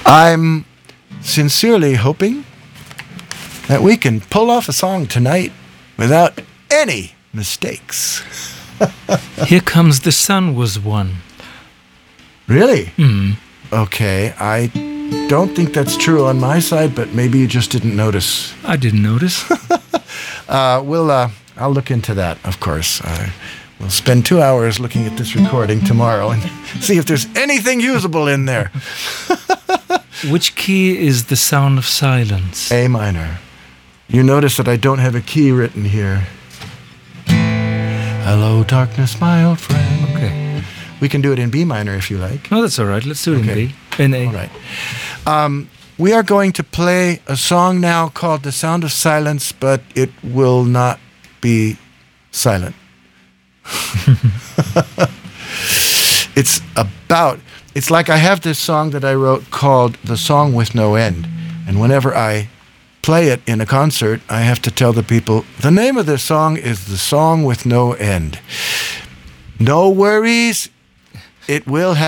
I'm sincerely hoping that we can pull off a song tonight without any mistakes. Here Comes the Sun was one. Really? Mm. Okay, I don't think that's true on my side, but maybe you just didn't notice. I didn't notice. I'll look into that, of course. We'll spend 2 hours looking at this recording tomorrow and see if there's anything usable in there. Which key is the Sound of Silence? A minor. You notice that I don't have a key written here. Hello, darkness, my old friend. Okay. We can do it in B minor if you like. No, that's all right. Let's do it Okay. in A. All right. We are going to play a song now called The Sound of Silence, but it will not be silent. It's like I have this song that I wrote called The Song with No End. And whenever I play it in a concert, I have to tell the people, the name of this song is The Song with No End. No worries, it will have